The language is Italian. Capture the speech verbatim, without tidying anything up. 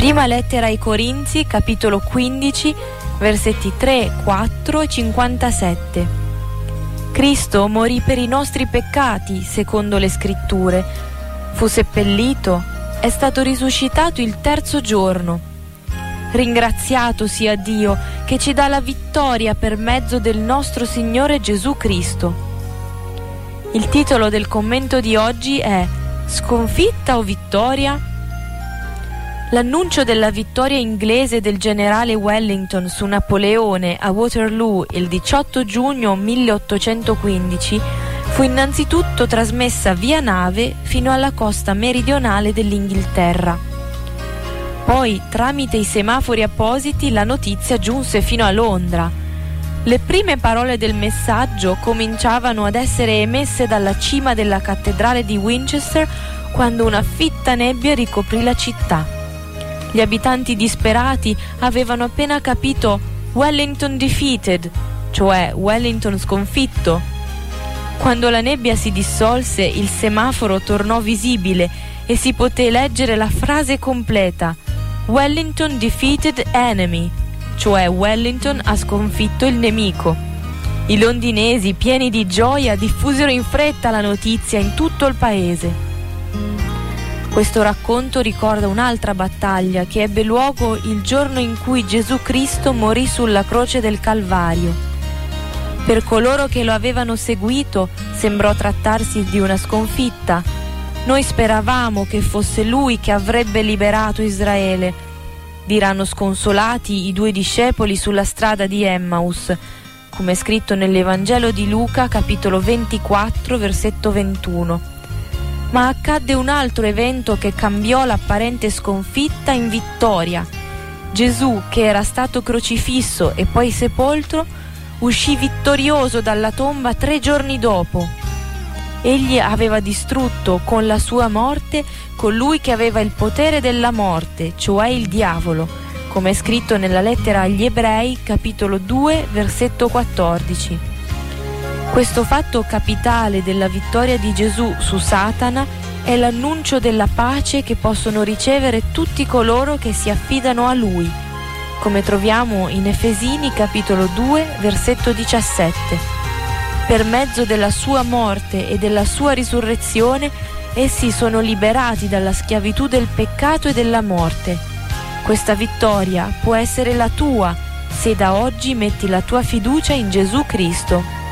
Prima lettera ai Corinzi, capitolo quindici, versetti tre, quattro e cinquantasette. Cristo morì per i nostri peccati, secondo le scritture. Fu seppellito, è stato risuscitato il terzo giorno. Ringraziato sia Dio che ci dà la vittoria per mezzo del nostro Signore Gesù Cristo. Il titolo del commento di oggi è Sconfitta o vittoria? L'annuncio della vittoria inglese del generale Wellington su Napoleone a Waterloo il diciotto giugno milleottocentoquindici fu innanzitutto trasmessa via nave fino alla costa meridionale dell'Inghilterra. Poi, tramite i semafori appositi, la notizia giunse fino a Londra. Le prime parole del messaggio cominciavano ad essere emesse dalla cima della cattedrale di Winchester quando una fitta nebbia ricoprì la città. Gli abitanti disperati avevano appena capito Wellington defeated, cioè Wellington sconfitto. Quando la nebbia si dissolse, il semaforo tornò visibile e si poté leggere la frase completa: Wellington defeated enemy, cioè Wellington ha sconfitto il nemico. I londinesi, pieni di gioia, diffusero in fretta la notizia in tutto il paese. Questo racconto ricorda un'altra battaglia che ebbe luogo il giorno in cui Gesù Cristo morì sulla croce del Calvario. Per coloro che lo avevano seguito sembrò trattarsi di una sconfitta. Noi speravamo che fosse Lui che avrebbe liberato Israele, diranno sconsolati i due discepoli sulla strada di Emmaus, come è scritto nell'Evangelo di Luca, capitolo ventiquattro, versetto ventuno. Ma accadde un altro evento che cambiò l'apparente sconfitta in vittoria. Gesù, che era stato crocifisso e poi sepolto, uscì vittorioso dalla tomba tre giorni dopo. Egli aveva distrutto con la sua morte colui che aveva il potere della morte, cioè il diavolo, come è scritto nella lettera agli Ebrei, capitolo due, versetto quattordici. Questo fatto capitale della vittoria di Gesù su Satana è l'annuncio della pace che possono ricevere tutti coloro che si affidano a Lui, come troviamo in Efesini capitolo due, versetto diciassette. Per mezzo della sua morte e della sua risurrezione, essi sono liberati dalla schiavitù del peccato e della morte. Questa vittoria può essere la tua se da oggi metti la tua fiducia in Gesù Cristo.